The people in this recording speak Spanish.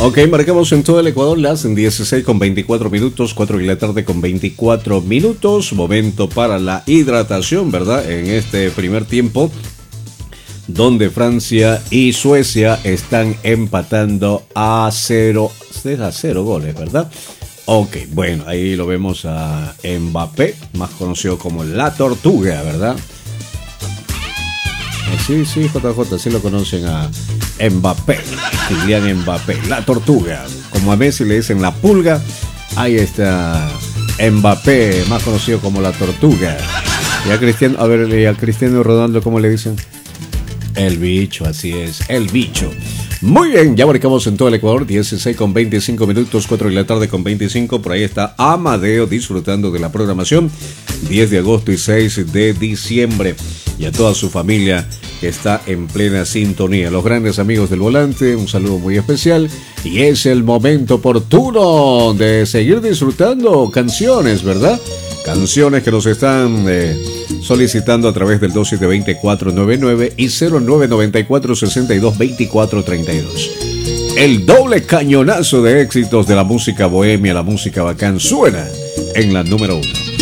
Ok, marcamos en todo el Ecuador las 16:24 minutos, 4 de la tarde con 24 minutos. Momento para la hidratación, ¿verdad? En este primer tiempo, donde Francia y Suecia están empatando a 0 goles, ¿verdad? Ok, bueno, ahí lo vemos a Mbappé, más conocido como la Tortuga, ¿verdad? Sí, JJ, sí lo conocen a Mbappé, Kylian Mbappé, la Tortuga. Como a Messi le dicen la Pulga, ahí está Mbappé, más conocido como la Tortuga. Y a Cristiano Ronaldo, ¿cómo le dicen? El Bicho, así es, el Bicho. Muy bien, ya marcamos en todo el Ecuador, 16:25 minutos, 4 de la tarde con 25. Por ahí está Amadeo disfrutando de la programación, 10 de agosto y 6 de diciembre. Y a toda su familia que está en plena sintonía. Los grandes amigos del volante, un saludo muy especial. Y es el momento oportuno de seguir disfrutando canciones, ¿verdad? Canciones que nos están solicitando a través del 272499 y 0994622432. El doble cañonazo de éxitos de la música bohemia, la música bacán, suena en la número 1.